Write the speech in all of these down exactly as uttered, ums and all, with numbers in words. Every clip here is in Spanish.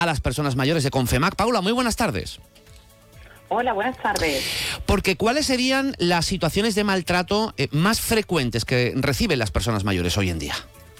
a las personas mayores de Confemac. Paula, muy buenas tardes. Hola, buenas tardes. Porque ¿cuáles serían las situaciones de maltrato eh, más frecuentes que reciben las personas mayores hoy en día?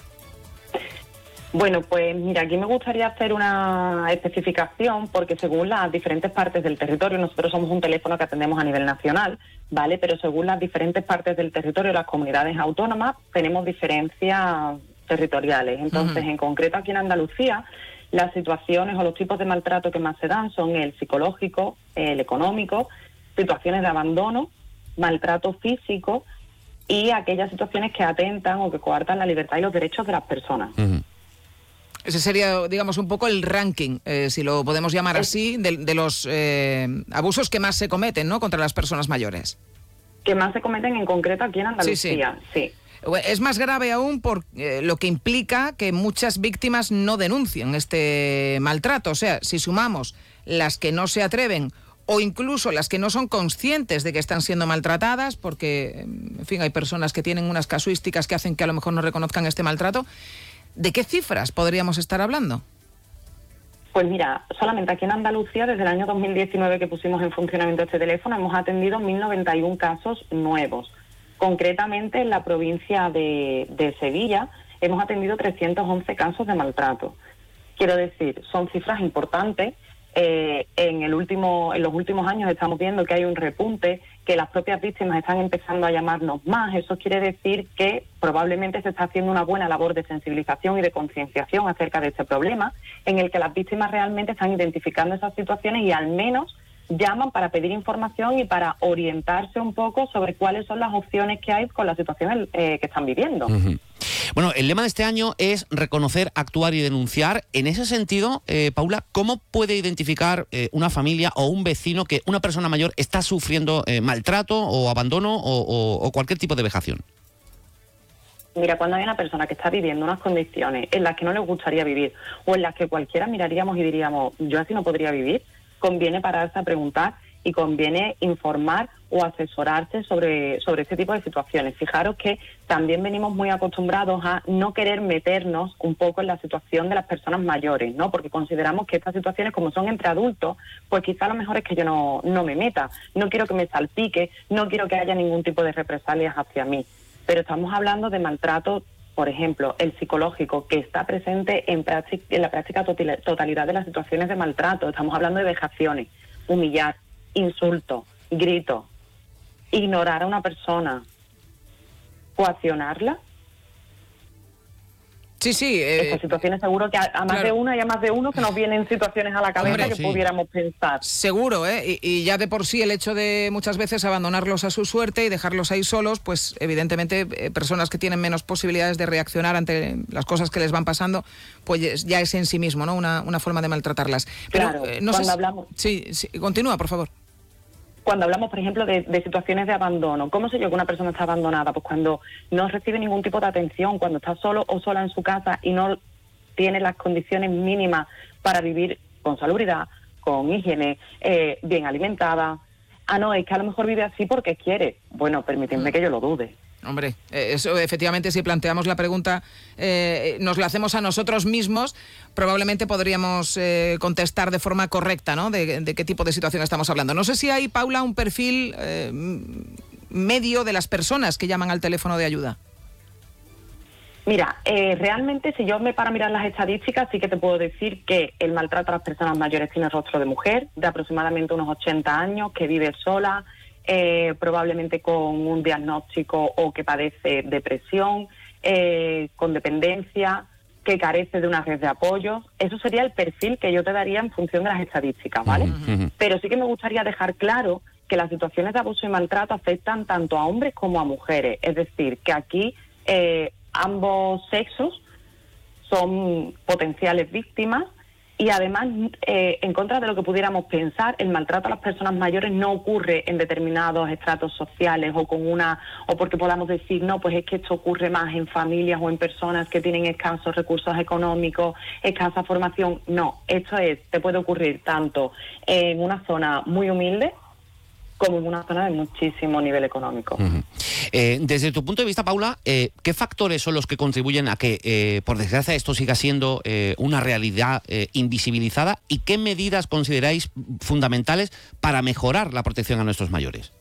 Bueno, pues mira, aquí me gustaría hacer una especificación porque según las diferentes partes del territorio, nosotros somos un teléfono que atendemos a nivel nacional, ¿vale? Pero según las diferentes partes del territorio, las comunidades autónomas, tenemos diferencias territoriales. Entonces, uh-huh. en concreto aquí en Andalucía, las situaciones o los tipos de maltrato que más se dan son el psicológico, el económico, situaciones de abandono, maltrato físico y aquellas situaciones que atentan o que coartan la libertad y los derechos de las personas. Uh-huh. Ese sería, digamos, un poco el ranking, eh, si lo podemos llamar así, de, de los eh, abusos que más se cometen, ¿no?, contra las personas mayores. Que más se cometen en concreto aquí en Andalucía, sí. sí. Es más grave aún por eh, lo que implica que muchas víctimas no denuncien este maltrato. O sea, si sumamos las que no se atreven o incluso las que no son conscientes de que están siendo maltratadas, porque, en fin, hay personas que tienen unas casuísticas que hacen que a lo mejor no reconozcan este maltrato, ¿de qué cifras podríamos estar hablando? Pues mira, solamente aquí en Andalucía, desde el año dos mil diecinueve que pusimos en funcionamiento este teléfono, hemos atendido mil noventa y uno casos nuevos. Concretamente, en la provincia de, de Sevilla, hemos atendido trescientos once casos de maltrato. Quiero decir, son cifras importantes. Eh, en, el último, en los últimos años estamos viendo que hay un repunte, que las propias víctimas están empezando a llamarnos más. Eso quiere decir que probablemente se está haciendo una buena labor de sensibilización y de concienciación acerca de este problema, en el que las víctimas realmente están identificando esas situaciones y al menos llaman para pedir información y para orientarse un poco sobre cuáles son las opciones que hay con la situación eh, que están viviendo. Uh-huh. Bueno, el lema de este año es reconocer, actuar y denunciar. En ese sentido, eh, Paula, ¿cómo puede identificar eh, una familia o un vecino que una persona mayor está sufriendo eh, maltrato o abandono o, o, o cualquier tipo de vejación? Mira, cuando hay una persona que está viviendo unas condiciones en las que no le gustaría vivir o en las que cualquiera miraríamos y diríamos, yo así no podría vivir, conviene pararse a preguntar y conviene informar o asesorarse sobre, sobre este tipo de situaciones. Fijaros que también venimos muy acostumbrados a no querer meternos un poco en la situación de las personas mayores, ¿no? Porque consideramos que estas situaciones, como son entre adultos, pues quizá lo mejor es que yo no, no me meta, no quiero que me salpique, no quiero que haya ningún tipo de represalias hacia mí. Pero estamos hablando de maltrato, por ejemplo, el psicológico, que está presente en, práctica, en la práctica totalidad de las situaciones de maltrato. Estamos hablando de vejaciones, humillar, insulto, grito, ignorar a una persona, coaccionarla. Sí, sí. Eh, Estas situaciones seguro que a, a más claro. de uno y a más de uno se nos vienen situaciones a la cabeza Hombre, que sí. pudiéramos pensar. Seguro, ¿eh? Y, y ya de por sí el hecho de muchas veces abandonarlos a su suerte y dejarlos ahí solos, pues evidentemente eh, personas que tienen menos posibilidades de reaccionar ante las cosas que les van pasando, pues ya es en sí mismo, ¿no? Una, una forma de maltratarlas. Pero, Claro, eh, no cuando sé, hablamos... Sí, sí, continúa, por favor. Cuando hablamos, por ejemplo, de, de situaciones de abandono, ¿cómo sé yo que una persona está abandonada? Pues cuando no recibe ningún tipo de atención, cuando está solo o sola en su casa y no tiene las condiciones mínimas para vivir con salubridad, con higiene, eh, bien alimentada. Ah, no, es que a lo mejor vive así porque quiere. Bueno, permitidme mm. que yo lo dude. Hombre, eso efectivamente, si planteamos la pregunta, eh, nos la hacemos a nosotros mismos, probablemente podríamos eh, contestar de forma correcta, ¿no? De, de qué tipo de situación estamos hablando. No sé si hay, Paula, un perfil eh, medio de las personas que llaman al teléfono de ayuda. Mira, eh, realmente si yo me paro a mirar las estadísticas, sí que te puedo decir que el maltrato a las personas mayores tiene rostro de mujer, de aproximadamente unos ochenta años, que vive sola, Eh, probablemente con un diagnóstico o que padece depresión, eh, con dependencia, que carece de una red de apoyo. Eso sería el perfil que yo te daría en función de las estadísticas, ¿vale? Uh-huh. Pero sí que me gustaría dejar claro que las situaciones de abuso y maltrato afectan tanto a hombres como a mujeres. Es decir, que aquí eh, ambos sexos son potenciales víctimas. Y además, eh, en contra de lo que pudiéramos pensar, el maltrato a las personas mayores no ocurre en determinados estratos sociales o con una o porque podamos decir, no, pues es que esto ocurre más en familias o en personas que tienen escasos recursos económicos, escasa formación. No, esto es, te puede ocurrir tanto en una zona muy humilde como en una zona de muchísimo nivel económico. Uh-huh. Eh, desde tu punto de vista, Paula, eh, ¿qué factores son los que contribuyen a que, eh, por desgracia, esto siga siendo eh, una realidad eh, invisibilizada? ¿Y qué medidas consideráis fundamentales para mejorar la protección a nuestros mayores?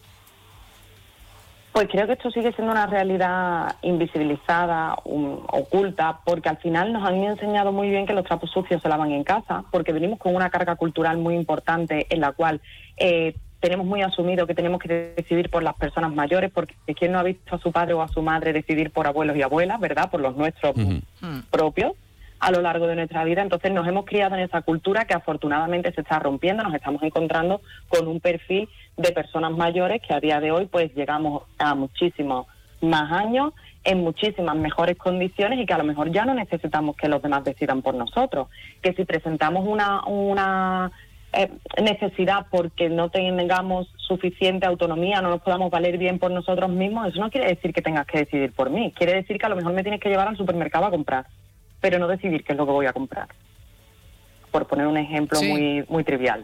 Pues creo que esto sigue siendo una realidad invisibilizada, um, oculta, porque al final nos han enseñado muy bien que los trapos sucios se lavan en casa, porque venimos con una carga cultural muy importante en la cual eh, tenemos muy asumido que tenemos que decidir por las personas mayores, porque ¿quién no ha visto a su padre o a su madre decidir por abuelos y abuelas, verdad? Por los nuestros uh-huh. propios a lo largo de nuestra vida. Entonces nos hemos criado en esa cultura que afortunadamente se está rompiendo. Nos estamos encontrando con un perfil de personas mayores que a día de hoy pues llegamos a muchísimos más años, en muchísimas mejores condiciones, y que a lo mejor ya no necesitamos que los demás decidan por nosotros. Que si presentamos una, una eh, necesidad porque no tengamos suficiente autonomía, no nos podamos valer bien por nosotros mismos, eso no quiere decir que tengas que decidir por mí. Quiere decir que a lo mejor me tienes que llevar al supermercado a comprar, pero no decidir qué es lo que voy a comprar, por poner un ejemplo sí. muy muy trivial.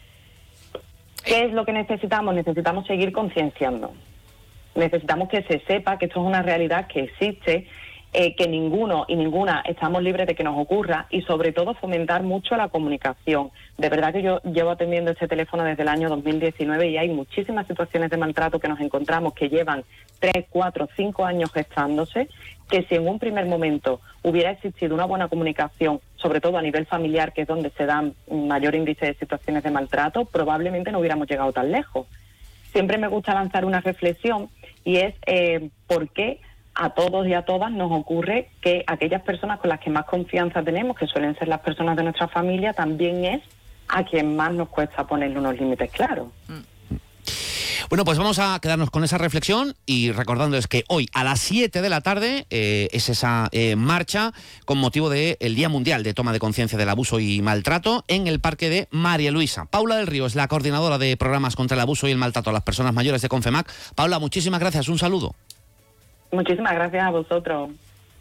¿Qué es lo que necesitamos? Necesitamos seguir concienciando. Necesitamos que se sepa que esto es una realidad que existe, eh, que ninguno y ninguna estamos libres de que nos ocurra, y sobre todo fomentar mucho la comunicación. De verdad que yo llevo atendiendo este teléfono desde el año dos mil diecinueve y hay muchísimas situaciones de maltrato que nos encontramos que llevan tres, cuatro, cinco años gestándose, que si en un primer momento hubiera existido una buena comunicación, sobre todo a nivel familiar, que es donde se dan un mayor índice de situaciones de maltrato, probablemente no hubiéramos llegado tan lejos. Siempre me gusta lanzar una reflexión, y es eh, por qué a todos y a todas nos ocurre que aquellas personas con las que más confianza tenemos, que suelen ser las personas de nuestra familia, también es a quien más nos cuesta ponerle unos límites claros. Bueno, pues vamos a quedarnos con esa reflexión y recordándoles que hoy a las siete de la tarde eh, es esa eh, marcha con motivo del Día Mundial de Toma de Conciencia del Abuso y Maltrato en el Parque de María Luisa. Paula del Río es la coordinadora de programas contra el abuso y el maltrato a las personas mayores de Confemac. Paula, muchísimas gracias, un saludo. Muchísimas gracias a vosotros.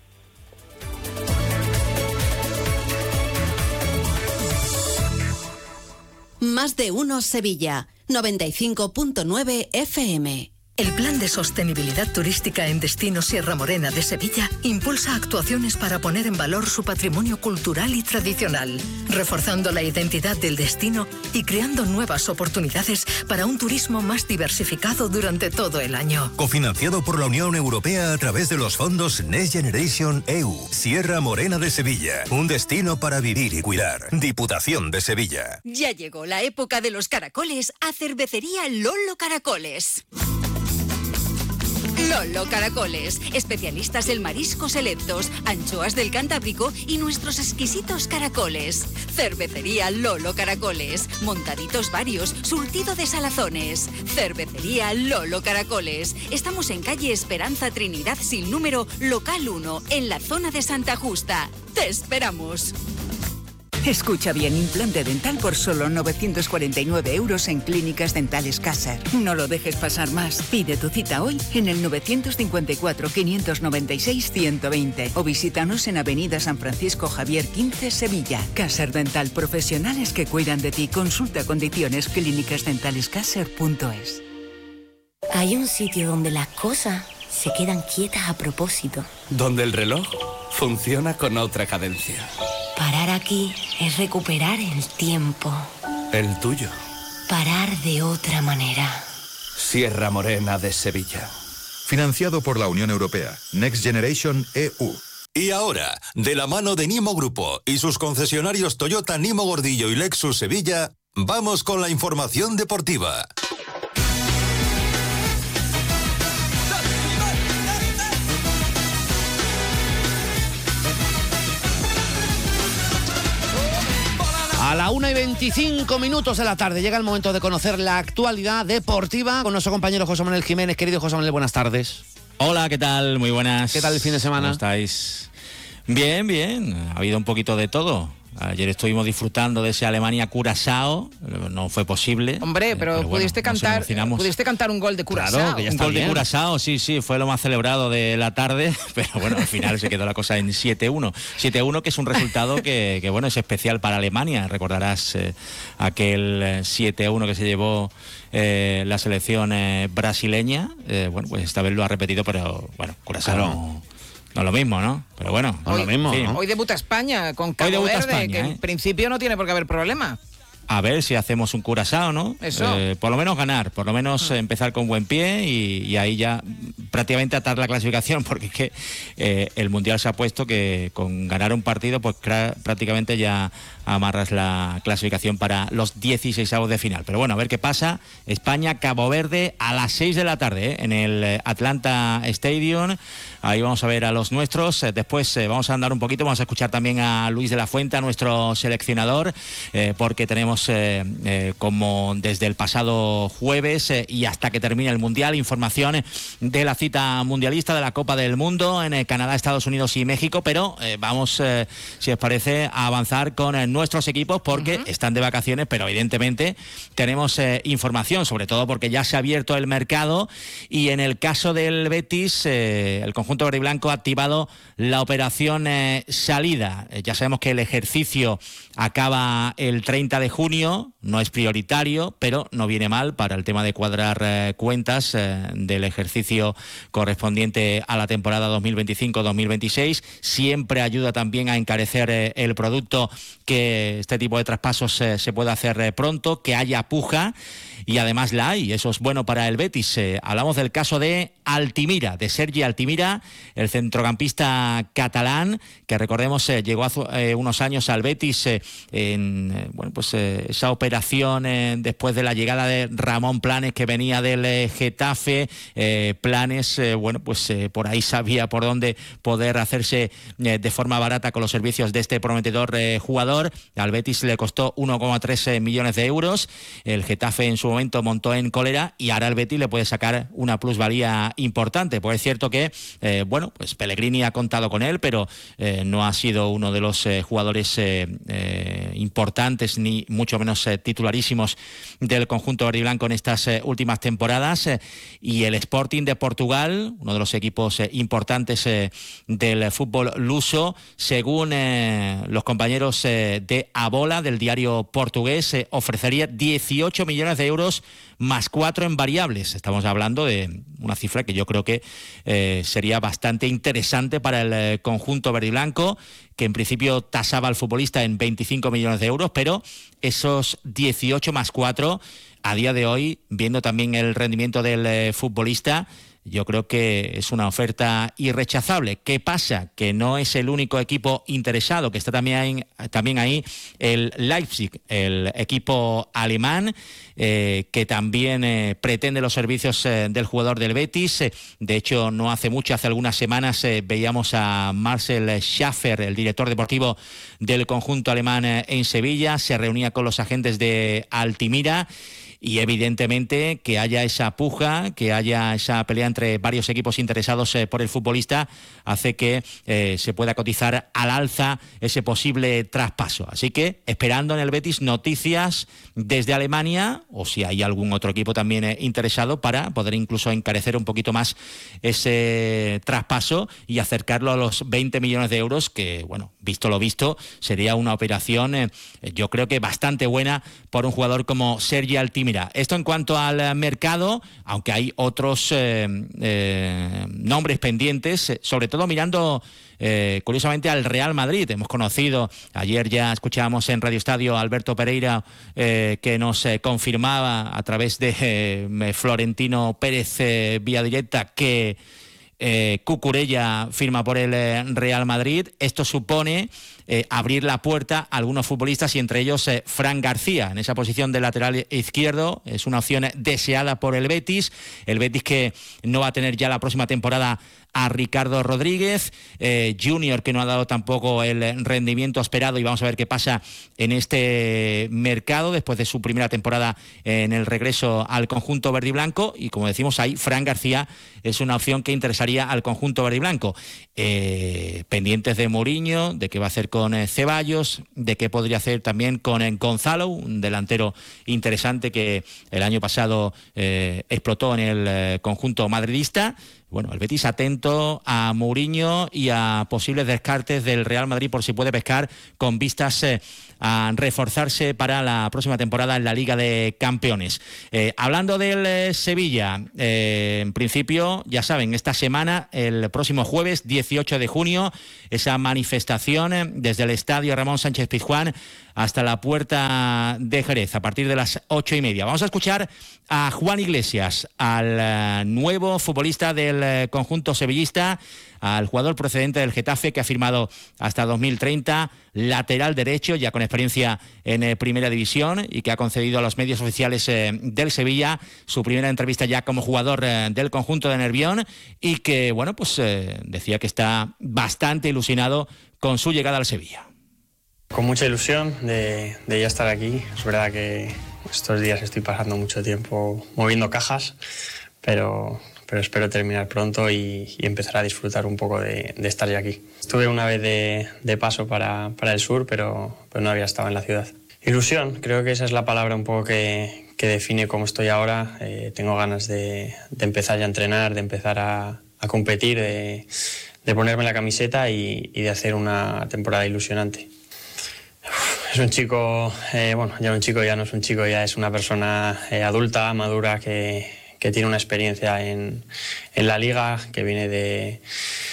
Más de uno Sevilla, noventa y cinco punto nueve F M. El Plan de Sostenibilidad Turística en Destino Sierra Morena de Sevilla impulsa actuaciones para poner en valor su patrimonio cultural y tradicional, reforzando la identidad del destino y creando nuevas oportunidades para un turismo más diversificado durante todo el año. Cofinanciado por la Unión Europea a través de los fondos Next Generation E U. Sierra Morena de Sevilla, un destino para vivir y cuidar. Diputación de Sevilla. Ya llegó la época de los caracoles a Cervecería Lolo Caracoles. Lolo Caracoles, especialistas en mariscos selectos, anchoas del Cantábrico y nuestros exquisitos caracoles. Cervecería Lolo Caracoles, montaditos varios, surtido de salazones. Cervecería Lolo Caracoles. Estamos en calle Esperanza Trinidad sin número, local uno, en la zona de Santa Justa. ¡Te esperamos! Escucha bien, implante dental por solo novecientos cuarenta y nueve euros en Clínicas Dentales Kaiser. No lo dejes pasar más. Pide tu cita hoy en el novecientos cincuenta y cuatro, quinientos noventa y seis, ciento veinte o visítanos en Avenida San Francisco Javier quince, Sevilla. Kaiser Dental, profesionales que cuidan de ti. Consulta condiciones clínicas dentales kaiser punto es. Hay un sitio donde las cosas se quedan quietas a propósito. Donde el reloj funciona con otra cadencia. Parar aquí es recuperar el tiempo. El tuyo. Parar de otra manera. Sierra Morena de Sevilla. Financiado por la Unión Europea. Next Generation E U. Y ahora, de la mano de Nimo Grupo y sus concesionarios Toyota Nimo Gordillo y Lexus Sevilla, vamos con la información deportiva. A la una y veinticinco minutos de la tarde llega el momento de conocer la actualidad deportiva con nuestro compañero José Manuel Jiménez. Querido José Manuel, buenas tardes. Hola, ¿qué tal? Muy buenas. ¿Qué tal el fin de semana? ¿Cómo estáis? Bien, bien. Ha habido un poquito de todo. Ayer estuvimos disfrutando de ese Alemania-Curazao, no fue posible. Hombre, pero, pero pudiste bueno, cantar pudiste cantar un gol de Curazao. Claro, que ya está un gol bien. de Curazao, sí, sí, fue lo más celebrado de la tarde, pero bueno, al final se quedó la cosa en siete uno. siete uno, que es un resultado que, que bueno, es especial para Alemania. Recordarás eh, aquel siete uno que se llevó eh, la selección eh, brasileña. Eh, bueno, pues esta vez lo ha repetido, pero bueno, Curazao claro. no... No es lo mismo, ¿no? Pero bueno, no hoy, es lo mismo. Sí. ¿no? Hoy debuta España con Cabo Verde, España, que ¿eh? en principio no tiene por qué haber problema. A ver si hacemos un Curazao, ¿no? Eso. Eh, por lo menos ganar, por lo menos eh, empezar con buen pie y, y ahí ya prácticamente atar la clasificación, porque es que eh, el Mundial se ha puesto que con ganar un partido, pues prácticamente ya amarras la clasificación para los dieciseisavos de final. Pero bueno, a ver qué pasa. España, Cabo Verde a las seis de la tarde, ¿eh? en el Atlanta Stadium. Ahí vamos a ver a los nuestros. Después eh, vamos a andar un poquito, vamos a escuchar también a Luis de la Fuente, a nuestro seleccionador, eh, porque tenemos eh, eh, como desde el pasado jueves eh, y hasta que termine el Mundial, información de la cita mundialista de la Copa del Mundo en eh, Canadá, Estados Unidos y México. Pero eh, vamos, eh, si os parece, a avanzar con eh, nuestros equipos porque uh-huh. están de vacaciones, pero evidentemente tenemos eh, información, sobre todo porque ya se ha abierto el mercado y en el caso del Betis, eh, el conjunto verde y blanco ha activado la operación eh, salida. Eh, ya sabemos que el ejercicio acaba el treinta de junio, no es prioritario, pero no viene mal para el tema de cuadrar eh, cuentas eh, del ejercicio correspondiente a la temporada dos mil veinticinco dos mil veintiséis. Siempre ayuda también a encarecer eh, el producto que este tipo de traspasos eh, se pueda hacer eh, pronto, que haya puja, y además la hay, eso es bueno para el Betis. Eh, hablamos del caso de Altimira, de Sergi Altimira, el centrocampista catalán, que recordemos eh, llegó hace eh, unos años al Betis eh, en eh, bueno, pues, eh, esa operación eh, después de la llegada de Ramón Planes, que venía del eh, Getafe. eh, Planes, eh, bueno, pues eh, por ahí sabía por dónde poder hacerse eh, de forma barata con los servicios de este prometedor eh, jugador. Al Betis le costó uno coma tres millones de euros. El Getafe en su momento montó en cólera y ahora el Betis le puede sacar una plusvalía importante. Pues es cierto que, eh, bueno, pues Pellegrini ha contado con él, pero eh, no ha sido uno de los eh, jugadores eh, eh, importantes ni mucho menos eh, titularísimos del conjunto verde y blanco en estas eh, últimas temporadas. Eh, y el Sporting de Portugal, uno de los equipos eh, importantes eh, del fútbol luso, según eh, los compañeros eh, de Abola, del diario portugués, eh, ofrecería dieciocho millones de euros más cuatro en variables. Estamos hablando de una cifra que yo creo que eh, sería bastante interesante para el eh, conjunto verde y blanco, que en principio tasaba al futbolista en veinticinco millones de euros, pero esos dieciocho más cuatro, a día de hoy, viendo también el rendimiento del eh, futbolista, yo creo que es una oferta irrechazable. ¿Qué pasa? Que no es el único equipo interesado, que está también ahí, también ahí el Leipzig, el equipo alemán, eh, que también eh, pretende los servicios eh, del jugador del Betis. Eh, de hecho, no hace mucho, hace algunas semanas, eh, veíamos a Marcel Schaffer, el director deportivo del conjunto alemán eh, en Sevilla, se reunía con los agentes de Altimira. Y evidentemente que haya esa puja, que haya esa pelea entre varios equipos interesados eh, por el futbolista, hace que eh, se pueda cotizar al alza ese posible traspaso. Así que esperando en el Betis noticias desde Alemania, o si hay algún otro equipo también eh, interesado, para poder incluso encarecer un poquito más ese traspaso y acercarlo a los veinte millones de euros, que, bueno, visto lo visto, sería una operación eh, yo creo que bastante buena por un jugador como Sergi Altimira. Mira, esto en cuanto al mercado, aunque hay otros eh, eh, nombres pendientes, sobre todo mirando eh, curiosamente al Real Madrid. Hemos conocido, ayer ya escuchábamos en Radio Estadio a Alberto Pereira eh, que nos eh, confirmaba a través de eh, Florentino Pérez eh, vía directa que Eh, Cucurella firma por el eh, Real Madrid. Esto supone eh, abrir la puerta a algunos futbolistas y entre ellos eh, Fran García en esa posición de lateral izquierdo. Es una opción deseada por el Betis. El Betis que no va a tener ya la próxima temporada a Ricardo Rodríguez, eh, Junior, que no ha dado tampoco el rendimiento esperado, y vamos a ver qué pasa en este mercado después de su primera temporada en el regreso al conjunto verde y blanco. Y como decimos ahí, Fran García es una opción que interesaría al conjunto verde y blanco. Eh, pendientes de Mourinho, de qué va a hacer con eh, Ceballos, de qué podría hacer también con eh, Gonzalo, un delantero interesante que el año pasado eh, explotó en el eh, conjunto madridista. Bueno, el Betis atento a Mourinho y a posibles descartes del Real Madrid por si puede pescar, con vistas eh, a reforzarse para la próxima temporada en la Liga de Campeones. Eh, hablando del eh, Sevilla, eh, en principio, ya saben, esta semana, el próximo jueves dieciocho de junio, esa manifestación eh, desde el Estadio Ramón Sánchez Pizjuán hasta la Puerta de Jerez, a partir de las ocho y media. Vamos a escuchar a Juan Iglesias, al uh, nuevo futbolista del uh, conjunto sevillista, al jugador procedente del Getafe, que ha firmado hasta dos mil treinta, lateral derecho, ya con experiencia en eh, Primera División, y que ha concedido a los medios oficiales eh, del Sevilla su primera entrevista ya como jugador eh, del conjunto de Nervión, y que, bueno, pues eh, decía que está bastante ilusionado con su llegada al Sevilla. Con mucha ilusión de, de ya estar aquí. Es verdad que estos días estoy pasando mucho tiempo moviendo cajas, pero, pero espero terminar pronto y, y empezar a disfrutar un poco de, de estar ya aquí. Estuve una vez de, de paso para, para el sur, pero, pero no había estado en la ciudad. Ilusión, creo que esa es la palabra un poco que, que define cómo estoy ahora. Eh, tengo ganas de, de empezar ya a entrenar, de empezar a, a competir, de, de ponerme la camiseta y, y de hacer una temporada ilusionante. Es un chico, eh, bueno, ya un chico ya no es un chico, ya es una persona eh, adulta, madura, que, que tiene una experiencia en, en la liga, que viene de,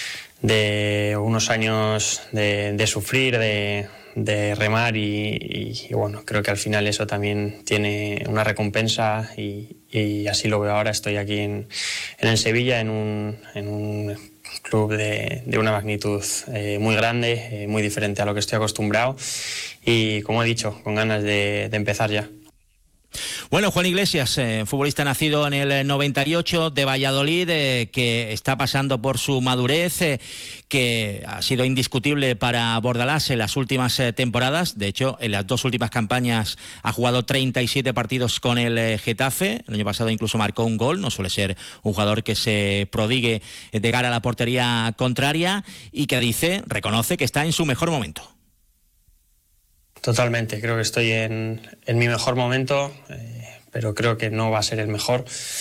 de unos años de, de sufrir, de, de remar y, y, y bueno, creo que al final eso también tiene una recompensa y, y así lo veo ahora. Estoy aquí en, en el Sevilla, en un, en un club de, de una magnitud eh, muy grande, eh, muy diferente a lo que estoy acostumbrado y, como he dicho, con ganas de, de empezar ya. Bueno, Juan Iglesias, eh, futbolista nacido en el noventa y ocho de Valladolid, eh, que está pasando por su madurez, eh, que ha sido indiscutible para Bordalás en las últimas eh, temporadas. De hecho, en las dos últimas campañas ha jugado treinta y siete partidos con el eh, Getafe. El año pasado incluso marcó un gol. No suele ser un jugador que se prodigue de cara a la portería contraria, y que dice, reconoce que está en su mejor momento. Totalmente, creo que estoy en, en mi mejor momento, eh, pero creo que no va a ser el mejor.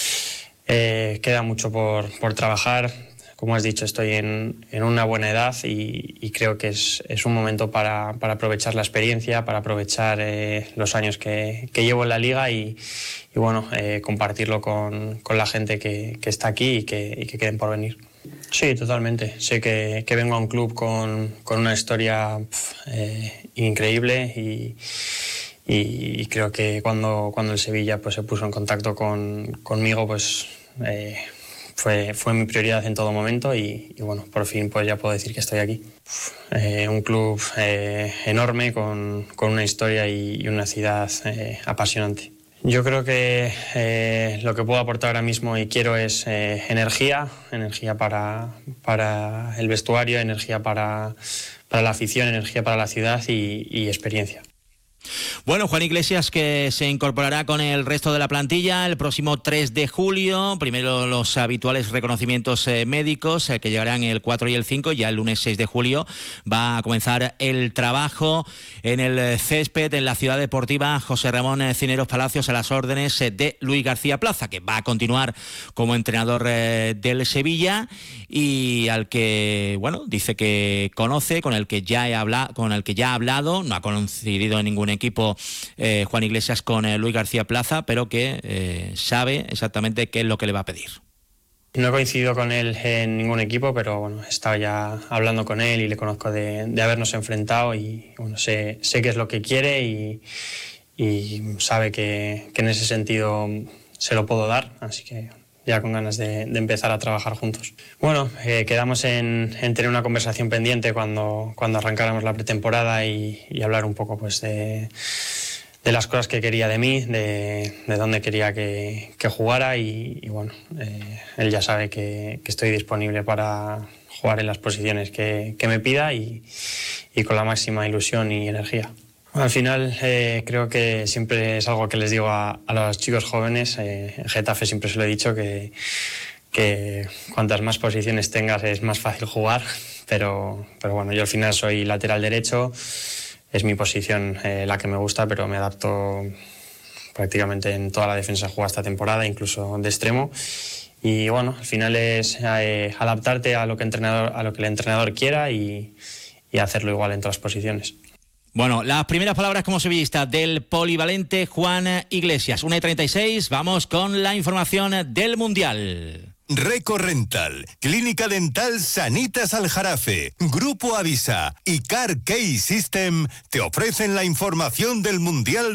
Eh, queda mucho por, por trabajar. Como has dicho, estoy en, en una buena edad y, y creo que es, es un momento para, para aprovechar la experiencia, para aprovechar eh, los años que, que llevo en la liga y, y bueno, eh, compartirlo con, con la gente que, que está aquí y que, y que queden por venir. Sí, totalmente. Sé que, que vengo a un club con, con una historia pf, eh, increíble y, y, y creo que cuando, cuando el Sevilla pues, se puso en contacto con, conmigo, pues eh, fue, fue mi prioridad en todo momento y, y bueno, por fin pues ya puedo decir que estoy aquí. Eh, un club eh, enorme con, con una historia y, y una ciudad eh, apasionante. Yo creo que eh, lo que puedo aportar ahora mismo y quiero es eh, energía, energía para, para el vestuario, energía para, para la afición, energía para la ciudad y, y experiencia. Bueno, Juan Iglesias, que se incorporará con el resto de la plantilla el próximo tres de julio. Primero los habituales reconocimientos eh, médicos eh, que llegarán el cuatro y el cinco. Ya el lunes seis de julio va a comenzar el trabajo en el césped en la Ciudad Deportiva José Ramón Cineros Palacios, a las órdenes eh, de Luis García Plaza, que va a continuar como entrenador eh, del Sevilla y al que, bueno, dice que conoce, con el que ya he hablado, con el que ya ha hablado, no ha coincidido en ningún equipo eh, Juan Iglesias con eh, Luis García Plaza, pero que eh, sabe exactamente qué es lo que le va a pedir. No he coincidido con él en ningún equipo, pero bueno, he estado ya hablando con él y le conozco de, de habernos enfrentado y bueno, sé, sé qué es lo que quiere y, y sabe que, que en ese sentido se lo puedo dar, así que ya con ganas de, de empezar a trabajar juntos. Bueno, eh, quedamos en, en tener una conversación pendiente cuando, cuando arrancáramos la pretemporada y, y hablar un poco pues de, de las cosas que quería de mí, de, de dónde quería que, que jugara y, y bueno, eh, él ya sabe que, que estoy disponible para jugar en las posiciones que, que me pida y, y con la máxima ilusión y energía. Al final eh, creo que siempre es algo que les digo a, a los chicos jóvenes, eh, en Getafe siempre se lo he dicho que, que cuantas más posiciones tengas es más fácil jugar, pero, pero bueno, yo al final soy lateral derecho. Es mi posición eh, la que me gusta, pero me adapto prácticamente en toda la defensa jugada esta temporada, incluso de extremo. Y bueno, al final es eh, adaptarte a lo que, entrenador, a lo que el entrenador quiera y, y hacerlo igual en todas las posiciones. Bueno, las primeras palabras como sevillista del polivalente Juan Iglesias. una y treinta y seis, vamos con la información del Mundial. Reco Rental, Clínica Dental Sanitas Aljarafe, Grupo Avisa y Car Key System te ofrecen la información del Mundial